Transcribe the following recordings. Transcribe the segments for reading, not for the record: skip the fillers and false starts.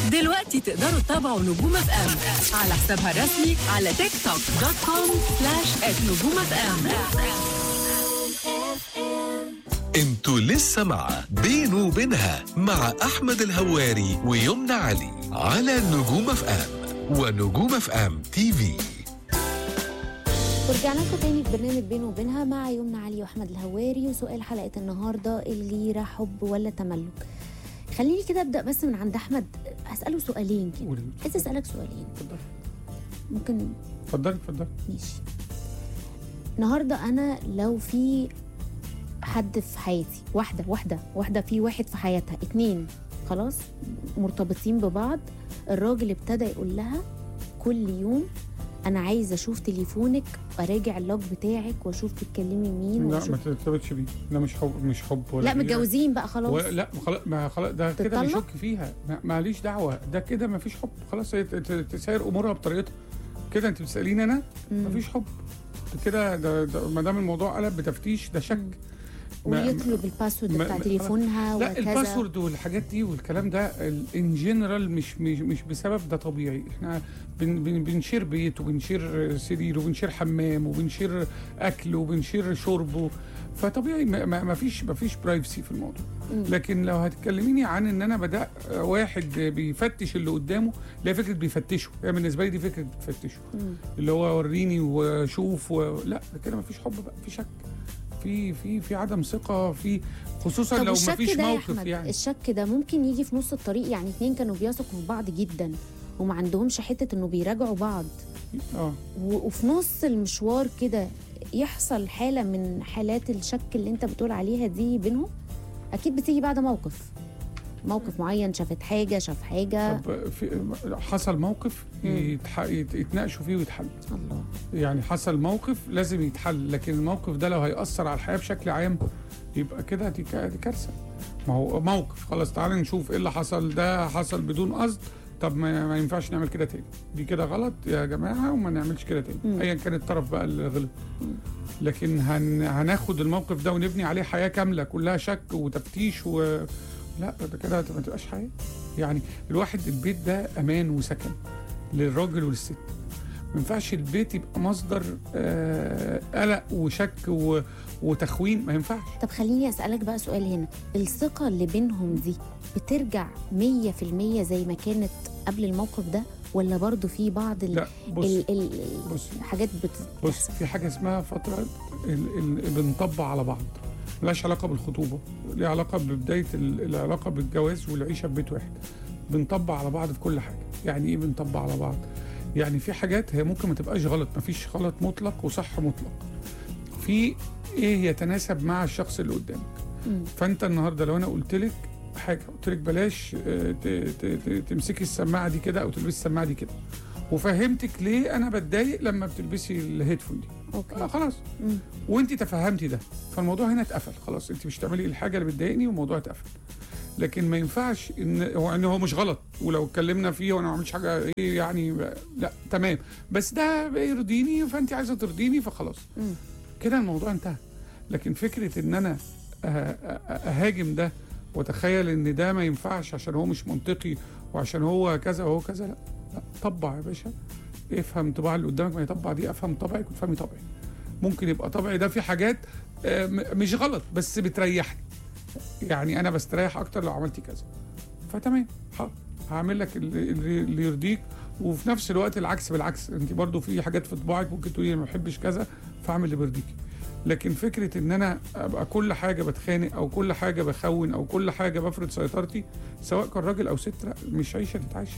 دلوقتي تقدروا تتابعوا نجوم اف ام على حسابها الرسمي على تيك توك .com/@نجوم اف ام. انتوا لسه مع بينه وبينها مع احمد الهواري ويمنى علي على نجوم اف ام ونجوم اف ام تي في. ورجعنا لكم تاني في برنامج بينه وبينها مع يمنى علي واحمد الهواري. وسؤال حلقه النهارده: الغيره حب ولا تملك؟ خليني كده ابدا بس من عند احمد، هساله سؤالين كده. عايز اسالك سؤالين. اتفضل. ممكن؟ اتفضل. ماشي. النهارده انا لو في حد في حياتي، واحده في واحد في حياتها، 2 خلاص مرتبطين ببعض، الراجل ابتدى يقول لها كل يوم انا عايزه اشوف تليفونك واراجع اللوج بتاعك واشوف بتتكلمي مين. لا ما ترتبطش بيه، لا مش حب ولا لا متجوزين بقى خلاص. لا خلاص ده كده بيشك فيها، ماليش دعوه، ده كده ما فيش حب خلاص. هي تسير امورها بطريقتها كده. انت بتساليني انا ما فيش حب كده، ده ما دام الموضوع قلب بتفتيش ده شك. ويطلب الباسورد بتاع تليفونها وكذا. لا الباسورد والحاجات دي والكلام ده ان جنرال مش بسبب ده طبيعي. احنا بنشير بيت وبنشير سرير وبنشير حمام وبنشير اكل وبنشير شرب، فطبيعي ما فيش برايفسي في الموضوع. لكن لو هتكلميني عن ان انا بدا واحد بيفتش اللي قدامه، لا فكره بيفتشه، يعني بالنسبه لي دي فكره بتفتشه اللي هو وريني وشوف لا كده ما فيش حب بقى، في شك، في عدم ثقه، في خصوصا لو ما فيش موقف. يعني الشك ده ممكن يجي في نص الطريق، يعني 2 كانوا بيثقوا في بعض جدا وما عندهمش حته انه بيراجعوا بعض، وفي نص المشوار كده يحصل حاله من حالات الشك اللي انت بتقول عليها دي بينهم. اكيد بتيجي بعد موقف معين، شاف حاجه. طب حصل موقف يتناقشوا فيه ويتحل. الله. يعني حصل موقف لازم يتحل، لكن الموقف ده لو هيأثر على الحياه بشكل عام يبقى كده دي كارثه. ما هو موقف خلاص، تعالى نشوف ايه اللي حصل. ده حصل بدون قصد، طب ما ينفعش نعمل كده تاني، دي كده غلط يا جماعه وما نعملش كده تاني، ايا كان الطرف بقى اللي غلط. لكن هناخد الموقف ده ونبني عليه حياه كامله كلها شك وتفتيش لا ده كده ما تبقاش حياه. يعني الواحد البيت ده امان وسكن للراجل وللست، ما ينفعش البيت يبقى مصدر قلق وشك وتخوين، ما ينفعش. طب خليني اسالك بقى سؤال هنا: الثقه اللي بينهم دي بترجع 100% زي ما كانت قبل الموقف ده، ولا برضو في بعض الحاجات بص في حاجه اسمها فتره بنطبع على بعض، ملهاش علاقه بالخطوبه، ليها علاقه ببدايه العلاقه بالجواز والعيشه في بيت واحد. بنطبع على بعض في كل حاجه. يعني ايه بنطبع على بعض؟ يعني في حاجات هي ممكن ما تبقاش غلط، ما فيش غلط مطلق وصح مطلق، في ايه يتناسب مع الشخص اللي قدامك. فانت النهارده لو انا قلت لك حاجه، قلت لك بلاش تمسكي السماعه دي كده او تلبسي السماعه دي كده، وفهمتك ليه انا بتضايق لما بتلبسي الهيدفون دي. اوكي. خلاص. وانت تفهمتي ده، فالموضوع هنا اتقفل خلاص. انت مش تعملي الحاجه اللي بتضايقني والموضوع اتقفل. لكن ما ينفعش ان هو مش غلط، ولو اتكلمنا فيه وانا ما عملتش حاجه ايه يعني، لا تمام، بس ده بيرضيني فانت عايزه ترضيني فخلاص كده الموضوع انتهى. لكن فكره ان انا اهاجم ده واتخيل ان ده ما ينفعش عشان هو مش منطقي وعشان هو كذا وهو كذا، لا طبع يا باشا، افهم طباع اللي قدامك. ما يطبع دي، افهم طبعك وتفهمي طبعي. ممكن يبقى طبعي ده في حاجات مش غلط بس بتريحني، يعني انا بستريح اكتر لو عملتي كذا، فتمام هعمل لك اللي يرضيك. وفي نفس الوقت العكس بالعكس، انت برضو في حاجات في طباعك ممكن تقولي ما بحبش كذا فاعمل اللي بيرضيكي. لكن فكره ان انا ابقى كل حاجه بتخانق او كل حاجه بخون او كل حاجه بفرض سيطرتي سواء كان راجل او ست، لا مش عيشه تتعاش.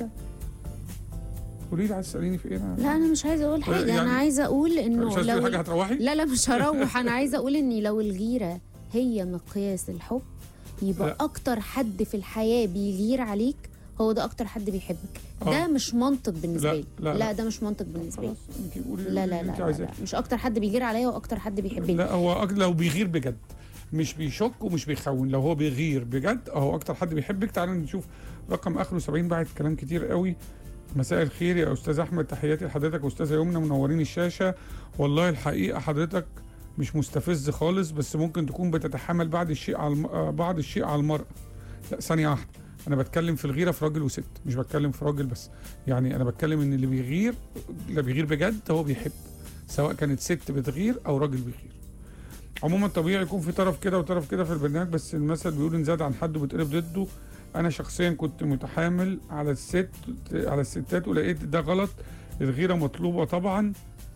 قولي لي، عايز تساليني في ايه؟ لا انا مش عايزه اقول حاجه، يعني انا عايزه اقول انه مش عايزه حاجه هتروحي. لا مش هروح. انا عايزه اقول اني لو الغيره هي مقياس الحب يبقى لا. اكتر حد في الحياه بيغير عليك هو ده اكتر حد بيحبك. ده مش منطق بالنسبه لي. لا ده مش منطق بالنسبه لي. لا مش اكتر حد بيغير عليا هو اكتر حد بيحبني. لا هو لو بيغير بجد، مش بيشك ومش بيخون، لو هو بيغير بجد هو اكتر حد بيحبك. تعالوا نشوف رقم اخره 70 بعد كلام كتير قوي. مساء الخير يا استاذ احمد، تحياتي لحضرتك واستاذه يمنى، منورين الشاشه. والله الحقيقه حضرتك مش مستفز خالص، بس ممكن تكون بتتحمل بعض الشيء على المرأة. لا ثانيه واحده، انا بتكلم في الغيره في راجل وست، مش بتكلم في راجل بس. يعني انا بتكلم ان اللي بيغير بجد هو بيحب، سواء كانت ست بتغير او راجل بيغير. عموما طبيعي يكون في طرف كده وطرف كده في البرنامج، بس المثل بيقول ان زاد عن حد بيتقلب ضده. انا شخصيا كنت متحامل على الستات ولقيت ده غلط. الغيره مطلوبه طبعا.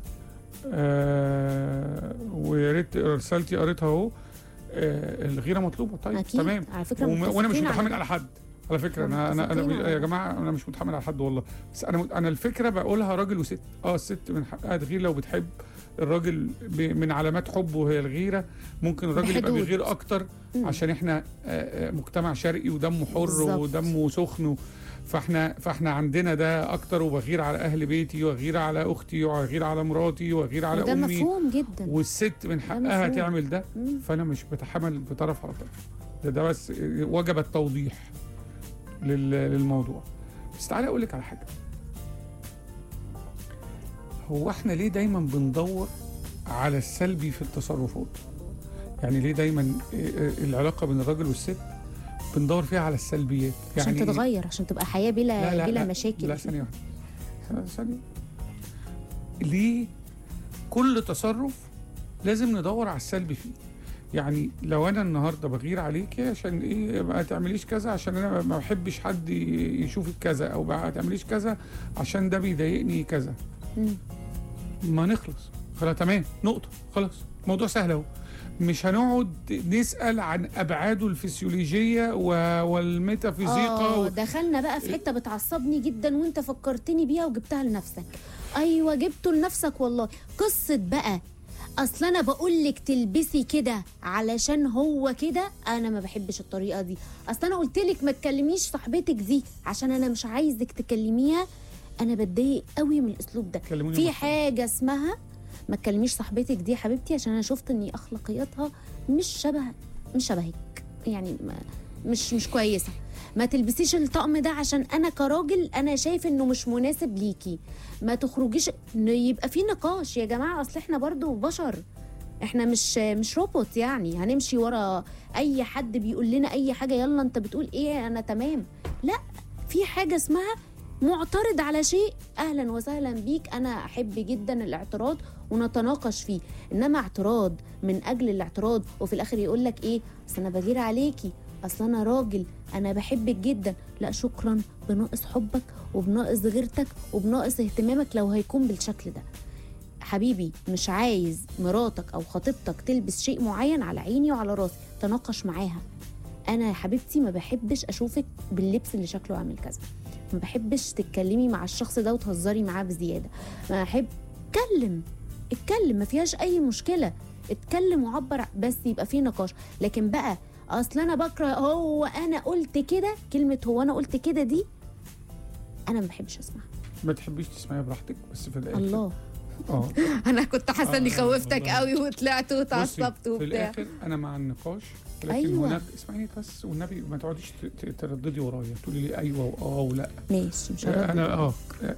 ويا ريت رسالتي قريتها اهو. الغيره مطلوبه. طيب أكيد. تمام. على فكره وانا مش متفقين متحامل على حد على فكره. انا يا جماعه انا مش متحمل على حد والله. بس انا الفكره بقولها راجل وست. الست من حقها تغير لو بتحب. الراجل من علامات حبه هي الغيره. ممكن الراجل يبقى بيغير اكتر عشان احنا مجتمع شرقي ودمه حر بالزبط. ودمه سخن. فاحنا عندنا ده اكتر، وبغير على اهل بيتي واغير على اختي واغير على مراتي واغير على وده امي. مفهوم جدا. والست من حقها مفهوم. تعمل ده. فانا مش بتحمل بطرف على طرف. ده بس وجب التوضيح للموضوع. بس تعالى اقول لك على حاجه. هو احنا ليه دايما بندور على السلبي في التصرفات؟ يعني ليه دايما العلاقه بين الراجل والست بندور فيها على السلبيات؟ يعني عشان تتغير، عشان تبقى حياه بلا لا مشاكل. لا ثانيه واحده. ثانيه. ليه كل تصرف لازم ندور على السلبي فيه؟ يعني لو انا النهارده بغير عليكي عشان ايه؟ ما تعمليش كذا عشان انا ما بحبش حد يشوفك كذا، او ما تعمليش كذا عشان ده بيضايقني كذا. ما نخلص خلاص. تمام، نقطه، خلاص الموضوع سهل اهو. مش هنقعد نسال عن ابعاده الفسيولوجيه والميتافيزيقا. دخلنا بقى في حته بتعصبني جدا وانت فكرتني بيها وجبتها لنفسك. ايوه جبته لنفسك والله. قصه بقى اصل انا بقول لك تلبسي كده علشان هو كده، انا ما بحبش الطريقه دي. اصل انا قلت لك ما تكلميش صاحبتك دي عشان انا مش عايزك تكلميها. انا بتضايق قوي من الاسلوب ده. في حاجه اسمها ما تكلميش صاحبتك دي يا حبيبتي عشان انا شفت ان اخلاقياتها مش شبهك، يعني مش كويسه. ما تلبسيش الطقم ده عشان انا كراجل انا شايف انه مش مناسب ليكي. ما تخرجيش. يبقى في نقاش يا جماعه. اصل احنا برضو بشر، احنا مش روبوت يعني هنمشي ورا اي حد بيقول لنا اي حاجه. يلا انت بتقول ايه انا تمام. لا، في حاجه اسمها معترض على شيء، اهلا وسهلا بيك. انا احب جدا الاعتراض ونتناقش فيه. انما اعتراض من اجل الاعتراض وفي الاخر يقول لك ايه؟ اصل انا بغير عليكي، اصل انا راجل، انا بحبك جدا. لا شكرا، بناقص حبك وبناقص غيرتك وبناقص اهتمامك لو هيكون بالشكل ده. حبيبي مش عايز مراتك او خطيبتك تلبس شيء معين، على عيني وعلى راسي، تناقش معاها. انا يا حبيبتي ما بحبش اشوفك باللبس اللي شكله عامل كذا، ما بحبش تتكلمي مع الشخص ده وتهزري معاه بزياده، ما احب. اتكلم ما فيهاش اي مشكله، اتكلم وعبر، بس يبقى فيه نقاش. لكن بقى اصل انا بكره، هو انا قلت كده، كلمه هو انا قلت كده دي انا ما بحبش اسمعها. ما تحبيش تسمعيها براحتك، بس في الاخر الله انا كنت حاسه اني خوفتك قوي وطلعت واتعصبت وبتاع. في الاخر انا مع النقاش، لكن أيوة. هناك اسمعيني بس والنبي ما تقعديش ترددي ورايا تقولي لي ايوه واه ولا. ماشي مش انا